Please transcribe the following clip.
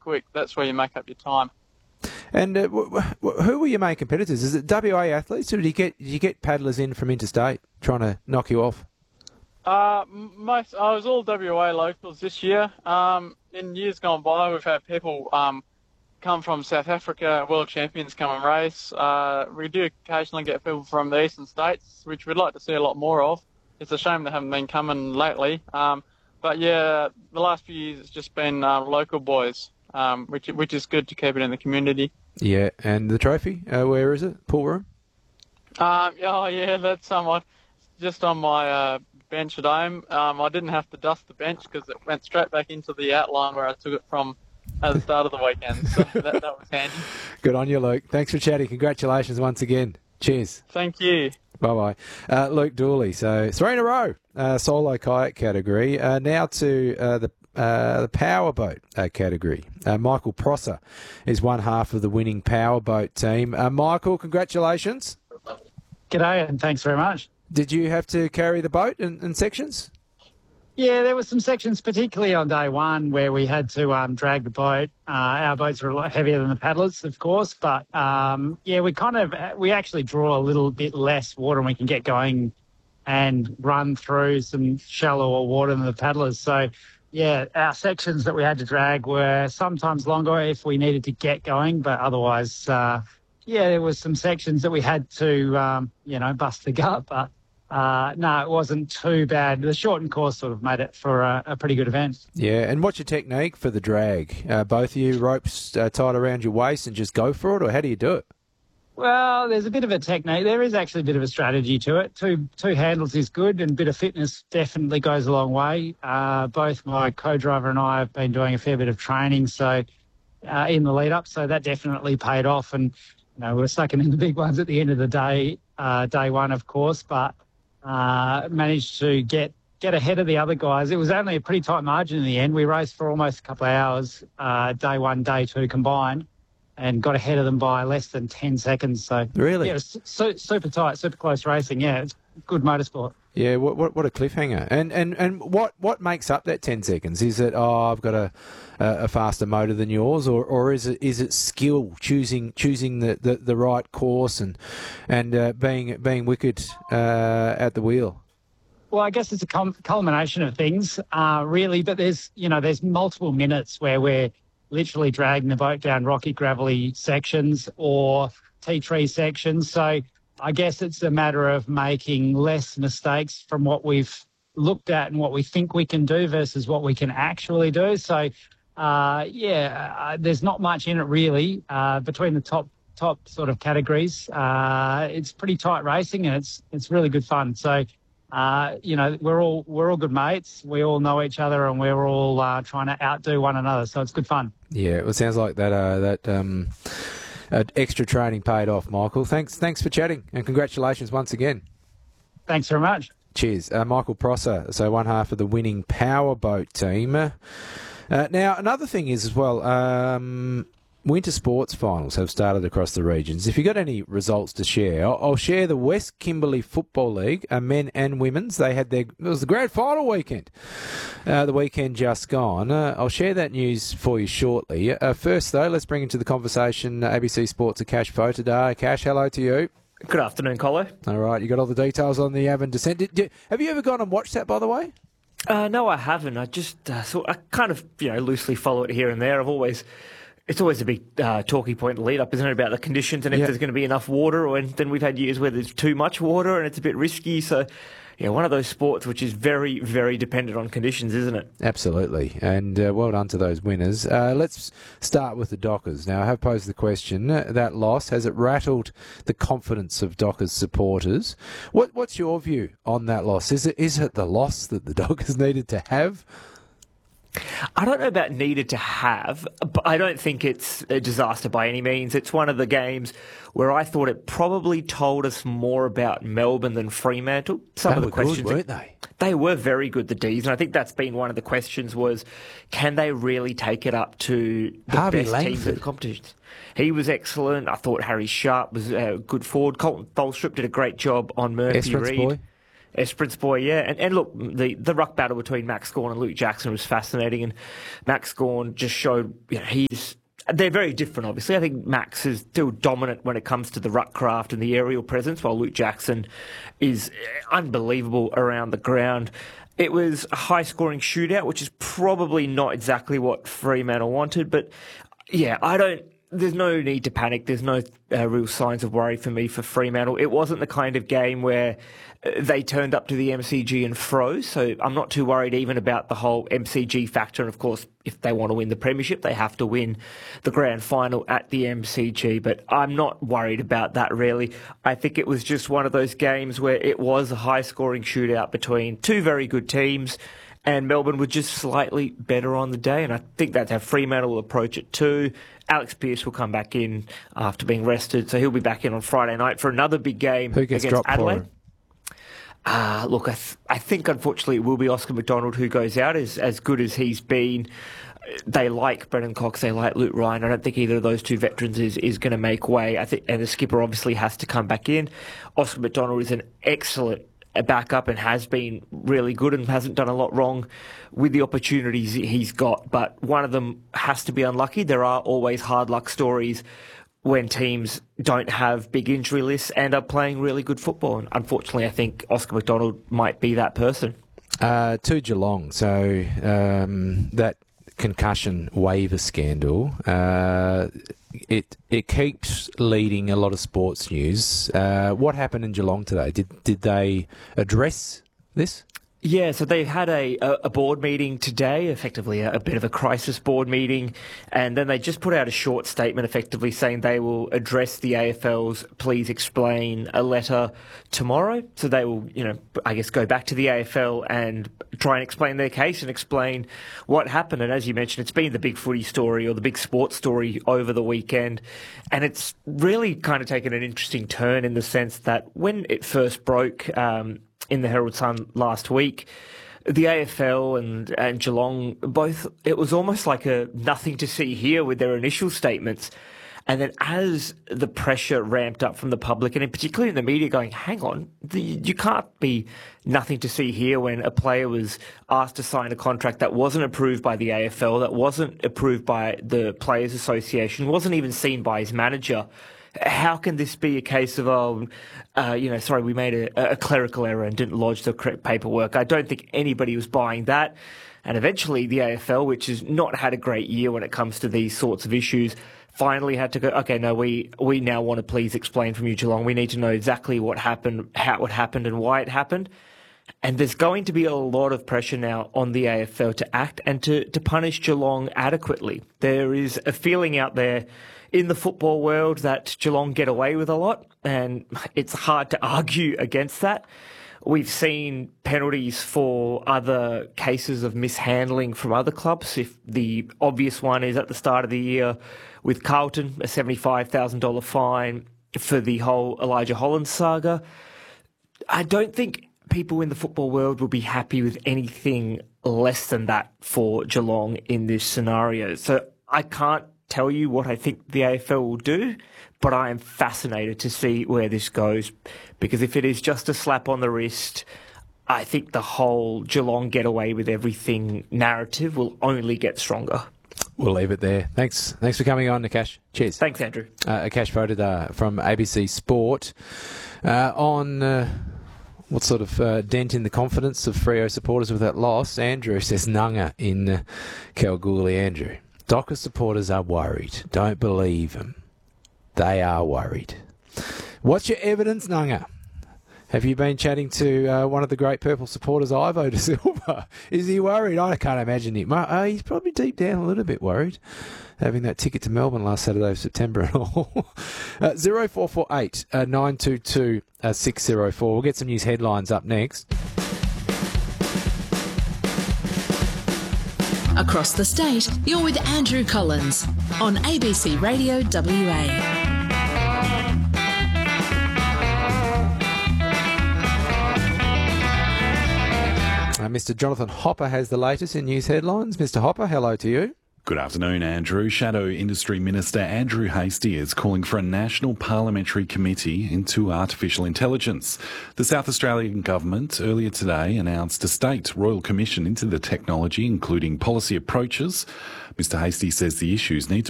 quick. That's where you make up your time. And who were your main competitors? Is it WA athletes, or did you get paddlers in from interstate trying to knock you off? I was all WA locals this year. In years gone by, we've had people come from South Africa, world champions come and race. We do occasionally get people from the eastern states, which we'd like to see a lot more of. It's a shame they haven't been coming lately. But yeah, the last few years it's just been local boys, which is good to keep it in the community. Yeah, and the trophy, where is it? Pool room? That's somewhat just on my bench at home. I didn't have to dust the bench because it went straight back into the outline where I took it from at the start of the weekend. So that was handy. Good on you, Luke. Thanks for chatting. Congratulations once again. Cheers. Thank you. Bye-bye. Luke Dooley. So 3 in a row, solo kayak category. Now to the powerboat category. Michael Prosser is one half of the winning powerboat team. Michael, congratulations. G'day, and thanks very much. Did you have to carry the boat in sections? Yeah, there were some sections, particularly on day one, where we had to drag the boat. Our boats were a lot heavier than the paddlers, of course, but we actually draw a little bit less water, and we can get going and run through some shallower water than the paddlers. So, yeah, our sections that we had to drag were sometimes longer if we needed to get going, but otherwise, there was some sections that we had to, bust the gut, but. No, it wasn't too bad. The shortened course sort of made it for a pretty good event. Yeah, and what's your technique for the drag? Both of you ropes tied around your waist and just go for it, or how do you do it? Well, there's a bit of a technique. There is actually a bit of a strategy to it. Two handles is good, and a bit of fitness definitely goes a long way. Both my co-driver and I have been doing a fair bit of training in the lead-up, so that definitely paid off. And, we're sucking in the big ones at the end of the day, day one, of course, but... managed to get ahead of the other guys. It was only a pretty tight margin in the end. We raced for almost a couple of hours, day one, day two combined, and got ahead of them by less than 10 seconds. So really, yeah, it was super tight, super close racing. Yeah, it's good motorsport. Yeah, what a cliffhanger. And what makes up that 10 seconds? Is it I've got a faster motor than yours, or is it skill, choosing the right course and being wicked at the wheel? Well, I guess it's a culmination of things, really. But there's multiple minutes where we're literally dragging the boat down rocky, gravelly sections or tea tree sections. So I guess it's a matter of making less mistakes from what we've looked at and what we think we can do versus what we can actually do. So, there's not much in it really between the top sort of categories. It's pretty tight racing, and it's really good fun. So, we're all good mates. We all know each other, and we're all trying to outdo one another. So it's good fun. Yeah, it sounds like that extra training paid off, Michael. Thanks for chatting, and congratulations once again. Thanks very much. Cheers. Michael Prosser, so one half of the winning powerboat team. Now, another thing is as well, winter sports finals have started across the regions. If you've got any results to share, I'll share the West Kimberley Football League, men and women's. It was the grand final weekend, the weekend just gone. I'll share that news for you shortly. First, though, let's bring into the conversation ABC Sports' Akash Potadar. Akash, hello to you. Good afternoon, Colo. All right, you got all the details on the Avon descent. Have you ever gone and watched that, by the way? No, I haven't. I just I kind of loosely follow it here and there. It's always a big talking point lead up, isn't it, about the conditions and if there's going to be enough water, or then we've had years where there's too much water and it's a bit risky. So, one of those sports which is very, very dependent on conditions, isn't it? Absolutely. And well done to those winners. Let's start with the Dockers. Now, I have posed the question, that loss, has it rattled the confidence of Dockers supporters? What's your view on that loss? Is it the loss that the Dockers needed to have? I don't know about needed to have, but I don't think it's a disaster by any means. It's one of the games where I thought it probably told us more about Melbourne than Fremantle. Some of the questions, good, weren't they? They were very good, the D's, and I think that's been one of the questions was, can they really take it up to the Harvey best Langford. teams in the competition? He was excellent. I thought Harry Sharp was a good forward. Colton Tholstrup did a great job on Murphy Reed. Boy. Esperance boy, yeah. And look, the ruck battle between Max Gawn and Luke Jackson was fascinating, and Max Gawn just showed, they're very different, obviously. I think Max is still dominant when it comes to the ruck craft and the aerial presence, while Luke Jackson is unbelievable around the ground. It was a high-scoring shootout, which is probably not exactly what Fremantle wanted, but yeah, there's no need to panic. There's no real signs of worry for me for Fremantle. It wasn't the kind of game where they turned up to the MCG and froze, so I'm not too worried even about the whole MCG factor. And of course, if they want to win the premiership, they have to win the grand final at the MCG, but I'm not worried about that really. I think it was just one of those games where it was a high-scoring shootout between two very good teams, and Melbourne were just slightly better on the day, and I think that's how Fremantle will approach it too. Alex Pearce will come back in after being rested, so he'll be back in on Friday night for another big game against Adelaide. Look, I think unfortunately it will be Oscar McDonald who goes out, as good as he's been. They like Brennan Cox, they like Luke Ryan. I don't think either of those two veterans is going to make way. I think, and the skipper obviously has to come back in. Oscar McDonald is an excellent backup and has been really good and hasn't done a lot wrong with the opportunities he's got, but one of them has to be unlucky. There are always hard luck stories when teams don't have big injury lists and are playing really good football, and unfortunately I think Oscar McDonald might be that person. To Geelong, so that concussion waiver scandal, it keeps leading a lot of sports news. What happened in Geelong today? Did they address this? Yeah, so they had a board meeting today, effectively a bit of a crisis board meeting, and then they just put out a short statement effectively saying they will address the AFL's Please Explain a letter tomorrow. So they will, I guess go back to the AFL and try and explain their case and explain what happened. And as you mentioned, it's been the big footy story or the big sports story over the weekend, and it's really kind of taken an interesting turn in the sense that when it first broke, in the Herald Sun last week, the AFL and Geelong both, it was almost like a nothing to see here with their initial statements. And then as the pressure ramped up from the public, and in particular in the media going, hang on, you can't be nothing to see here when a player was asked to sign a contract that wasn't approved by the AFL, that wasn't approved by the Players Association, wasn't even seen by his manager. How can this be a case of, we made a clerical error and didn't lodge the correct paperwork? I don't think anybody was buying that. And eventually the AFL, which has not had a great year when it comes to these sorts of issues, finally had to go, okay, no, we now want to please explain from you, Geelong. We need to know exactly what happened, how it happened and why it happened. And there's going to be a lot of pressure now on the AFL to act and to punish Geelong adequately. There is a feeling out there in the football world that Geelong get away with a lot, and it's hard to argue against that. We've seen penalties for other cases of mishandling from other clubs. If the obvious one is at the start of the year with Carlton, a $75,000 fine for the whole Elijah Holland saga. I don't think people in the football world will be happy with anything less than that for Geelong in this scenario. So I can't tell you what I think the AFL will do, but I am fascinated to see where this goes, because if it is just a slap on the wrist, I think the whole Geelong get away with everything narrative will only get stronger. We'll leave it there. Thanks for coming on, Akash. Cheers. Thanks, Andrew. Akash Potidar from ABC Sport on what sort of dent in the confidence of Freo supporters with that loss. Andrew says Nunga in Kalgoorlie. Andrew, Dockers supporters are worried. Don't believe them. They are worried. What's your evidence, Nunga? Have you been chatting to one of the great Purple supporters, Ivo De Silva? Is he worried? I can't imagine him. He's probably deep down a little bit worried, having that ticket to Melbourne last Saturday of September and all. 0448 922 604. We'll get some news headlines up next. Across the state, you're with Andrew Collins on ABC Radio WA. Mr. Jonathan Hopper has the latest in news headlines. Mr. Hopper, hello to you. Good afternoon, Andrew. Shadow Industry Minister Andrew Hastie is calling for a national parliamentary committee into artificial intelligence. The South Australian government earlier today announced a state royal commission into the technology, including policy approaches. Mr Hastie says the issues need to